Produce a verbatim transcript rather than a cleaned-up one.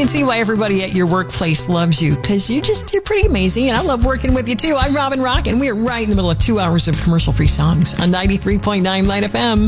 can see why everybody at your workplace loves you, because you just, you're pretty amazing, and I love working with you too. I'm Robin Rock, and we're right in the middle of two hours of commercial-free songs on ninety-three point nine Light F M.